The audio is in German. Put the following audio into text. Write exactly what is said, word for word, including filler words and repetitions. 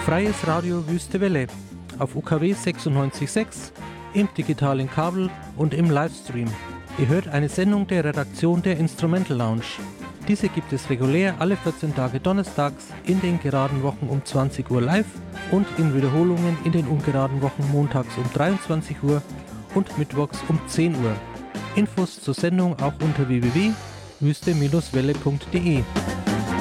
Freies Radio Wüste Welle auf U K W sechsundneunzig Komma sechs, im digitalen Kabel und im Livestream. Ihr hört eine Sendung der Redaktion der Instrumental Lounge. Diese gibt es regulär alle vierzehn Tage donnerstags, in den geraden Wochen um zwanzig Uhr live und in Wiederholungen in den ungeraden Wochen montags um dreiundzwanzig Uhr und mittwochs um zehn Uhr. Infos zur Sendung auch unter w w w punkt wüste Bindestrich welle punkt de.